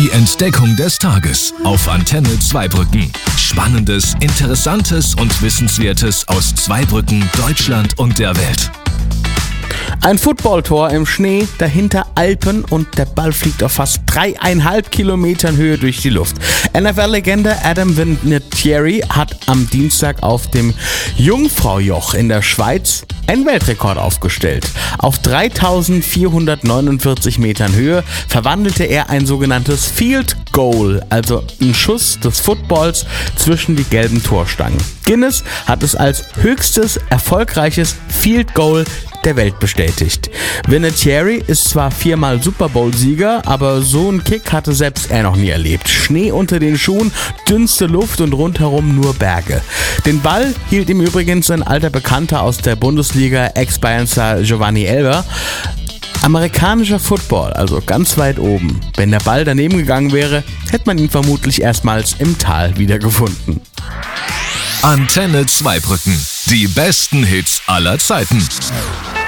Die Entdeckung des Tages auf Antenne Zweibrücken. Spannendes, Interessantes und Wissenswertes aus Zweibrücken, Deutschland und der Welt. Ein Footballtor im Schnee, dahinter Alpen und der Ball fliegt auf fast 3,5 Kilometern Höhe durch die Luft. NFL-Legende Adam Vinatieri hat am Dienstag auf dem Jungfraujoch in der Schweiz einen Weltrekord aufgestellt. Auf 3.449 Metern Höhe verwandelte er ein sogenanntes Field Goal, also einen Schuss des Footballs zwischen die gelben Torstangen. Guinness hat es als höchstes erfolgreiches Field Goal der Welt bestätigt. Vinatieri ist zwar 4-mal Super Bowl-Sieger, aber so einen Kick hatte selbst er noch nie erlebt. Schnee unter den Schuhen, dünnste Luft und rundherum nur Berge. Den Ball hielt ihm übrigens ein alter Bekannter aus der Bundesliga, Ex-Bayern-Star Giovanni Elber. Amerikanischer Football, also ganz weit oben. Wenn der Ball daneben gegangen wäre, hätte man ihn vermutlich erstmals im Tal wiedergefunden. Antenne Zweibrücken. Die besten Hits aller Zeiten.